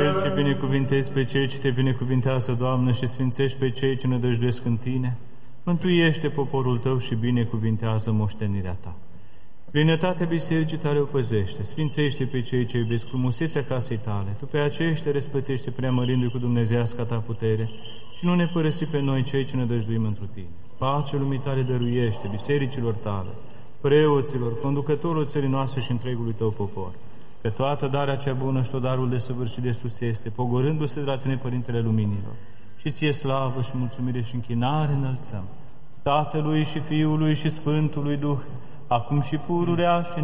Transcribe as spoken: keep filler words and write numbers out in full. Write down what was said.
Cel ce binecuvintezi pe cei ce te binecuvintează, Doamnă, și sfințești pe cei ce nădăjduiesc în Tine, mântuiește poporul Tău și binecuvintează moștenirea Ta. Plinătatea bisericii Tale o păzește, sfințește pe cei ce iubesc frumusețea casei Tale, Tu pe aceștia răsplătește preamărindu-i cu dumnezeiasca Ta putere și nu ne părăsi pe noi cei ce nădăjduim întru Tine. Pace lumii Tale dăruiește bisericilor Tale, preoților, conducătorul țării noastre și întregului Tău popor, că toată darea cea bună și tot darul de săvârșit de sus este, pogorându-se de la Tine, Părintele Luminilor, și Ție slavă și mulțumire și închinare înălțăm, Tatălui și Fiului și Sfântului Duh, acum și pururea și